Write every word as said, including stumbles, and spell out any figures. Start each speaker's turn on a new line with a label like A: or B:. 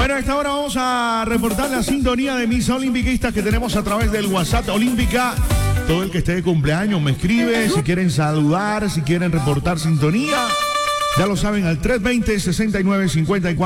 A: Bueno, a esta hora vamos a reportar la sintonía de mis olimpiquistas que tenemos a través del WhatsApp Olímpica. Todo el que esté de cumpleaños me escribe, si quieren saludar, si quieren reportar sintonía. Ya lo saben, al tres veinte, sesenta y nueve cincuenta y cuatro.